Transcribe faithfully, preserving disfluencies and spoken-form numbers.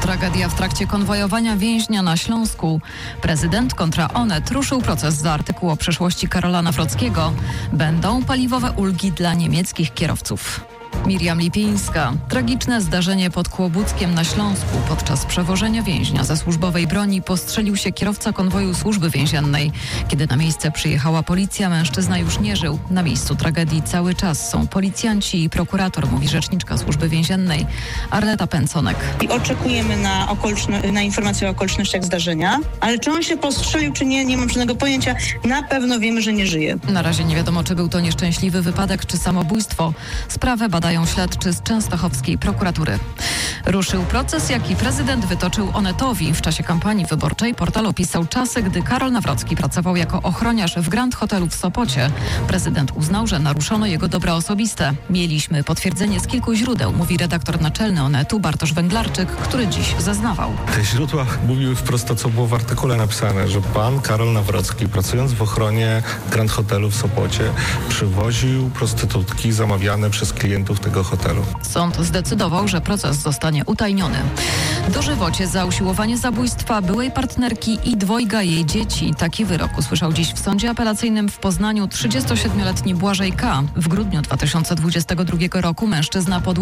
Tragedia w trakcie konwojowania więźnia na Śląsku. Prezydent kontra Onet ruszył proces za artykuł o przeszłości Karola Nawrockiego. Będą paliwowe ulgi dla niemieckich kierowców. Miriam Lipińska. Tragiczne zdarzenie pod Kłobuckiem na Śląsku. Podczas przewożenia więźnia ze służbowej broni postrzelił się kierowca konwoju służby więziennej. Kiedy na miejsce przyjechała policja, mężczyzna już nie żył. Na miejscu tragedii cały czas są policjanci i prokurator, mówi rzeczniczka służby więziennej Arleta Pęconek. I oczekujemy na, okoliczno- na informację o okolicznościach zdarzenia, ale czy on się postrzelił, czy nie, nie mam żadnego pojęcia. Na pewno wiemy, że nie żyje. Na razie nie wiadomo, czy był to nieszczęśliwy wypadek, czy samobójstwo. Sprawę badają śledczy z częstochowskiej prokuratury. Ruszył proces, jaki prezydent wytoczył Onetowi. W czasie kampanii wyborczej portal opisał czasy, gdy Karol Nawrocki pracował jako ochroniarz w Grand Hotelu w Sopocie. Prezydent uznał, że naruszono jego dobra osobiste. Mieliśmy potwierdzenie z kilku źródeł, mówi redaktor naczelny Onetu Bartosz Węglarczyk, który dziś zeznawał. Te źródła mówiły wprost to, co było w artykule napisane, że pan Karol Nawrocki, pracując w ochronie Grand Hotelu w Sopocie, przywoził prostytutki zamawiane przez klientów tego hotelu. Sąd zdecydował, że proces zostanie utajniony. Dożywocie za usiłowanie zabójstwa byłej partnerki i dwojga jej dzieci. Taki wyrok usłyszał dziś w sądzie apelacyjnym w Poznaniu trzydziestosiedmioletni Błażej K. W grudniu dwa tysiące dwudziestego drugiego roku mężczyzna podłożył